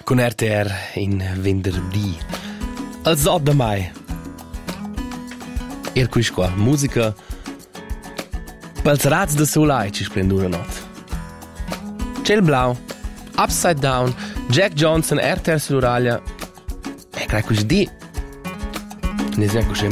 con RTR in venerdì al 8 mai. E qui qua musica pels rats da solai ci splende una notte. Ciel blau, Upside Down, Jack Johnson, RTR sull'Uralia. E crai così di. Ne sai così